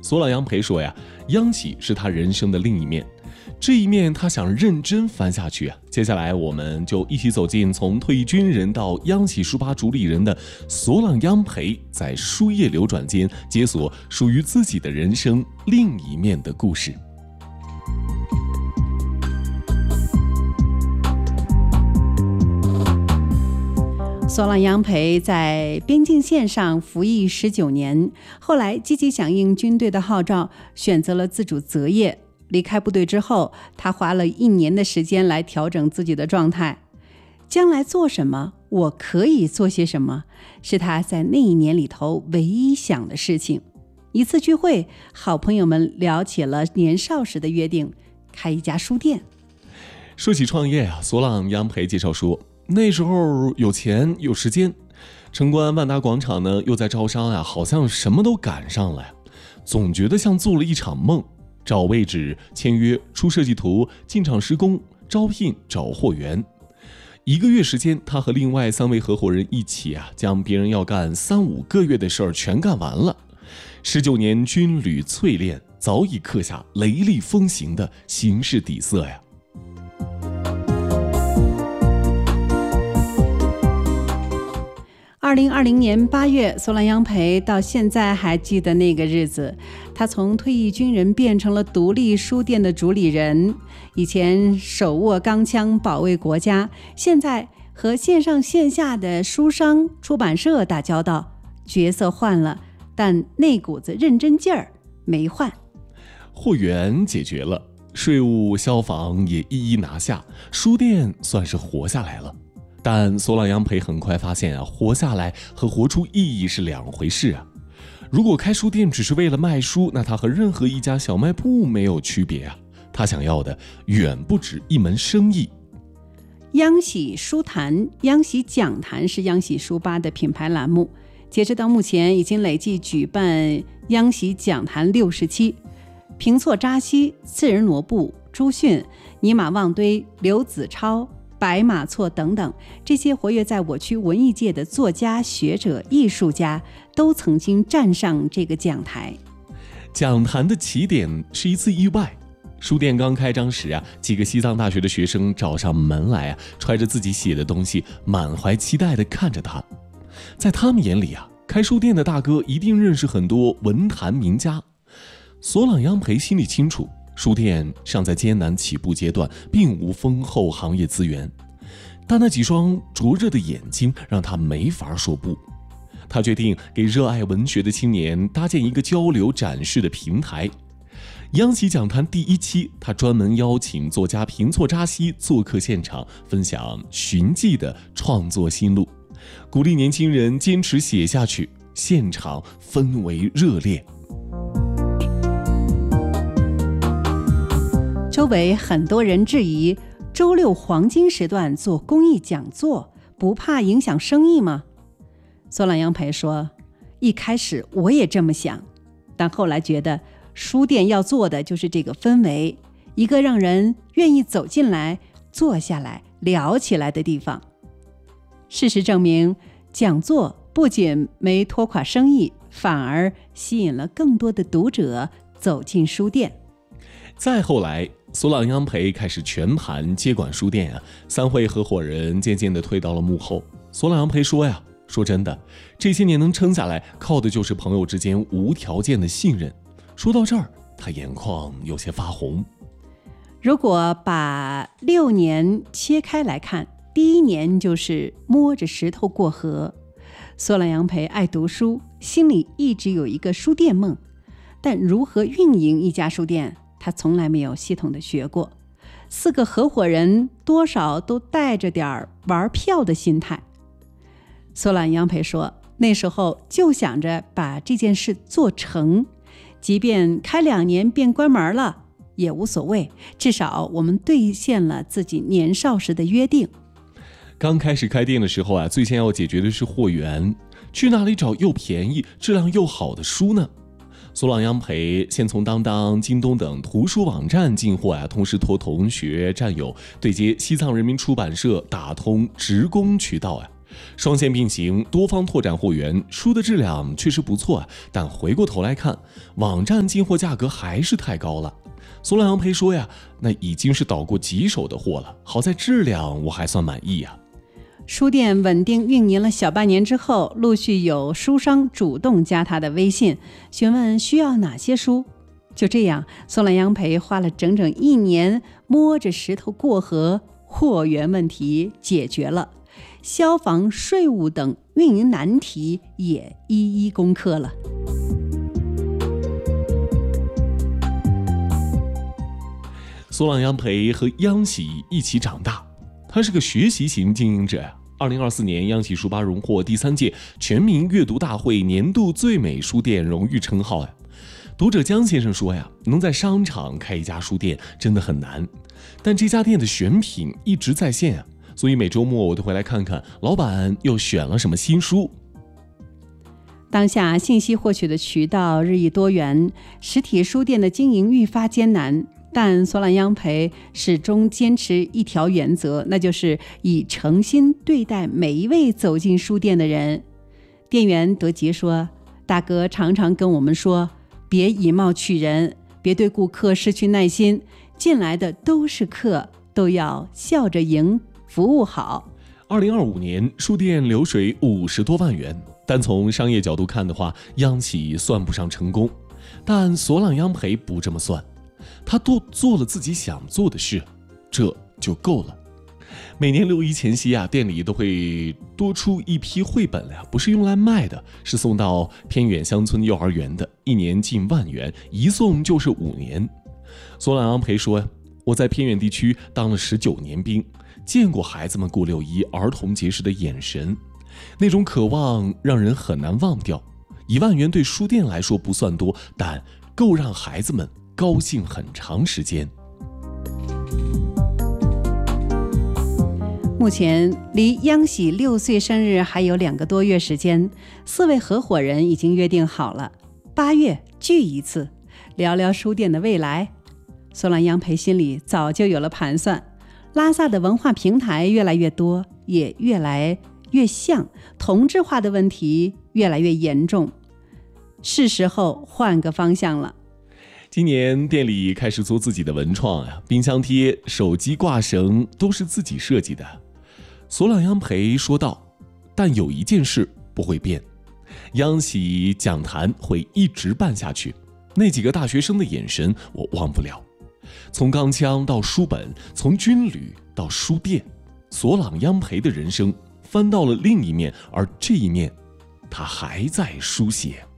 索朗杨培说呀，央企是他人生的另一面，这一面他想认真翻下去啊。接下来我们就一起走进从退役军人到央企书吧主理人的索朗杨培，在书页流转间解锁属于自己的人生另一面的故事。 索朗杨培在边境线上服役19年，后来积极响应军队的号召，选择了自主择业。离开部队之后，他花了1年的时间来调整自己的状态。将来做什么，我可以做些什么，是他在那1年里头唯一想的事情。一次聚会，好朋友们聊起了年少时的约定，开一家书店。 说起创业啊，索朗杨培介绍说，那时候有钱有时间，城关万达广场呢又在招商呀，好像什么都赶上了呀，总觉得像做了一场梦。找位置、签约、出设计图、进场施工、招聘、找货源。1个月时间，他和另外3位合伙人一起将别人要干3-5个月的事儿全干完了。19年军旅淬炼，早已刻下雷厉风行的形式底色呀。 2020年8月，索朗杨培到现在还记得那个日子。他从退役军人变成了独立书店的主理人，以前手握钢枪保卫国家，现在和线上线下的书商、出版社打交道。角色换了，但那股子认真劲儿没换。 货源解决了，税务、消防也一一拿下，书店算是活下来了。但索朗杨培很快发现活下来和活出意义是2回事啊。如果开书店只是为了卖书，那他和任何一家小卖部没有区别啊。他想要的远不止一门生意。 央喜书坛、央喜讲坛是央喜书吧的品牌栏目，截止到目前已经累计举办央喜讲坛60期。平措扎西、次仁罗布、朱迅、尼玛旺堆、刘子超、白马错等等，这些活跃在我区文艺界的作家、学者、艺术家都曾经站上这个讲台。 讲坛的起点是一次意外。书店刚开张时几个西藏大学的学生找上门来揣着自己写的东西，满怀期待地看着他。在他们眼里开书店的大哥一定认识很多文坛名家。索朗杨培心里清楚，书店尚在艰难起步阶段，并无丰厚行业资源，但那几双灼热的眼睛让他没法说不。他决定给热爱文学的青年搭建一个交流展示的平台。央喜讲坛第1期，他专门邀请作家平措扎西做客现场，分享寻迹的创作心路，鼓励年轻人坚持写下去。现场氛围热烈。 周围很多人质疑，周6黄金时段做公益讲座，不怕影响生意吗？索朗杨培说，一开始我也这么想，但后来觉得书店要做的就是这个氛围，一个让人愿意走进来、坐下来、聊起来的地方。事实证明，讲座不仅没拖垮生意，反而吸引了更多的读者走进书店。 再后来，索朗杨培开始全盘接管书店3位合伙人渐渐地退到了幕后。索朗杨培说说真的，这些年能撑下来，靠的就是朋友之间无条件的信任。说到这儿，他眼眶有些发红。 如果把6年切开来看，第1年就是摸着石头过河。索朗杨培爱读书，心里一直有一个书店梦，但如何运营一家书店，他从来没有系统的学过。4个合伙人多少都带着点玩票的心态。索朗杨培说，那时候就想着把这件事做成，即便开2年便关门了也无所谓，至少我们兑现了自己年少时的约定。 刚开始开店的时候最先要解决的是货源，去哪里找又便宜、质量又好的书呢？索朗杨培先从当当、京东等图书网站进货同时托同学、战友对接西藏人民出版社，打通职工渠道双线并行，多方拓展货源，书的质量确实不错啊，但回过头来看，网站进货价格还是太高了。索朗杨培说呀，那已经是倒过几手的货了，好在质量我还算满意啊。 书店稳定运营了小半年之后，陆续有书商主动加他的微信，询问需要哪些书。就这样，索朗杨培花了整整1年，摸着石头过河，货源问题解决了，消防、税务等运营难题也一一攻克了。 索朗杨培和央喜一起长大，他是个学习型经营者呀。2024年，央喜书吧荣获第3届全民阅读大会年度最美书店荣誉称号呀。读者江先生说呀，能在商场开一家书店真的很难，但这家店的选品一直在线啊，所以每周末我都会来看看老板又选了什么新书。 当下信息获取的渠道日益多元，实体书店的经营愈发艰难，但索朗杨培始终坚持一条原则，那就是以诚心对待每一位走进书店的人。店员德吉说，大哥常常跟我们说，别以貌取人，别对顾客失去耐心，进来的都是客，都要笑着迎，服务好。 2025年书店流水50多万元，单从商业角度看的话，央喜算不上成功，但索朗杨培不这么算，他都做了自己想做的事，这就够了。每年6·1前夕啊，店里都会多出一批绘本呀，不是用来卖的，是送到偏远乡村幼儿园的，一年近1万元，一送就是5年。索朗杨培说，我在偏远地区当了19年兵，见过孩子们过6·1儿童节时的眼神，那种渴望让人很难忘掉。1万元对书店来说不算多，但够让孩子们高兴很长时间。 目前离央喜6岁生日还有2个多月时间，4位合伙人已经约定好了，8月聚一次，聊聊书店的未来。索朗杨培心里早就有了盘算，拉萨的文化平台越来越多，也越来越像，同质化的问题越来越严重，是时候换个方向了。 今年店里开始做自己的文创啊，冰箱贴、手机挂绳都是自己设计的。索朗杨培说道，但有一件事不会变，央喜讲坛会一直办下去，那几个大学生的眼神我忘不了。从钢枪到书本，从军旅到书店，索朗杨培的人生翻到了另一面，而这一面他还在书写。